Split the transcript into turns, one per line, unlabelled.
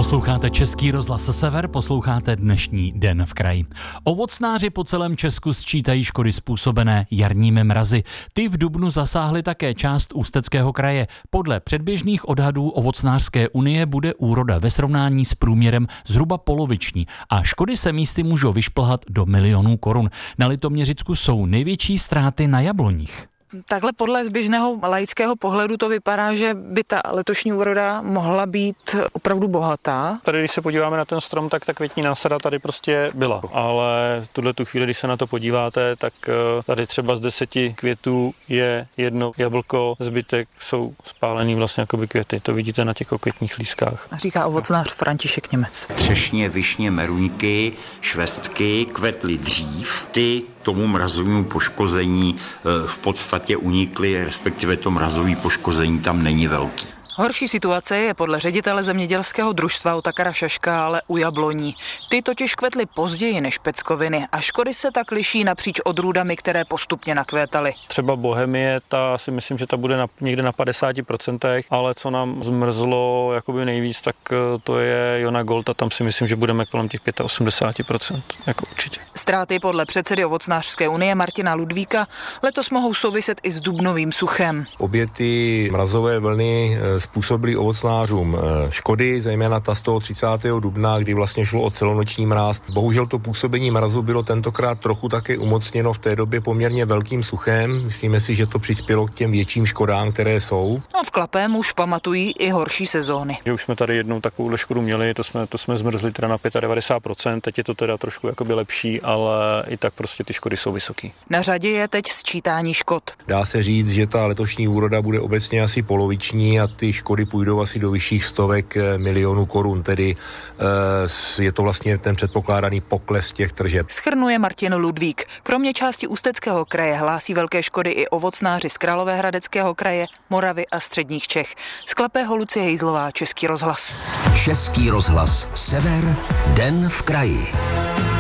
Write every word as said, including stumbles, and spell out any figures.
Posloucháte Český rozhlas Sever, posloucháte dnešní Den v kraji. Ovocnáři po celém Česku sčítají škody způsobené jarními mrazy. Ty v dubnu zasáhly také část Ústeckého kraje. Podle předběžných odhadů Ovocnářské unie bude úroda ve srovnání s průměrem zhruba poloviční a škody se místy můžou vyšplhat do milionů korun. Na Litoměřicku jsou největší ztráty na jabloních.
Takhle podle zběžného laického pohledu to vypadá, že by ta letošní úroda mohla být opravdu bohatá.
Tady, když se podíváme na ten strom, tak ta květní násada tady prostě byla. Ale v tuhle tu chvíli, když se na to podíváte, tak tady třeba z deseti květů je jedno jablko, zbytek jsou spálený vlastně jakoby květy. To vidíte na těch okvětních lístkách.
Říká ovocnář František Němec.
Třešně, višně, meruňky, švestky kvetly dřív. Ty tomu mrazovému poškození v podstatě unikly, respektive to mrazové poškození tam není velký.
Horší situace je podle ředitele zemědělského družstva Otakara Šaška ale u jabloní. Ty totiž kvetly později než peckoviny a škody se tak liší napříč odrůdami, které postupně nakvétaly.
Třeba Bohemie, ta si myslím, že ta bude na, někde na padesát procent, ale co nám zmrzlo jakoby nejvíc, tak to je Jona Gold a tam si myslím, že budeme kolem těch osmdesát pět procent, jako určitě.
Ztráty podle předsedy Ovocnářské unie Martina Ludvíka letos mohou souviset i s dubnovým suchem.
Obě ty mrazové vlny způsobily ovocnářům škody, zejména ta z toho třicátého dubna, kdy vlastně šlo o celonoční mráz. Bohužel to působení mrazu bylo tentokrát trochu také umocněno v té době poměrně velkým suchem. Myslíme si, že to přispělo k těm větším škodám, které jsou.
A v Klapém už pamatují i horší sezóny.
Už jsme tady jednou takovou škodu měli, to jsme, to jsme zmrzli teda na devadesát pět procent, teď je to teda trošku jakoby lepší, ale i tak prostě ty škody jsou vysoký.
Na řadě je teď sčítání škod.
Dá se říct, že ta letošní úroda bude obecně asi poloviční a ty škody půjdou asi do vyšších stovek milionů korun, tedy je to vlastně ten předpokládaný pokles těch tržeb.
Shrnuje Martin Ludvík. Kromě části Ústeckého kraje hlásí velké škody i ovocnáři z Královéhradeckého kraje, Moravy a středních Čech. Z Klapého Lucie Hejzlová, Český rozhlas.
Český rozhlas Sever, Den v kraji.